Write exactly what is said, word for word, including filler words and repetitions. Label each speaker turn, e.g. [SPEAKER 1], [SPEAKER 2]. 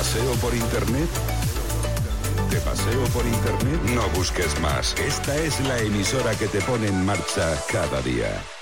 [SPEAKER 1] paseo por internet? ¿Te paseo por internet? No busques más. Esta es la emisora que te pone en marcha cada día.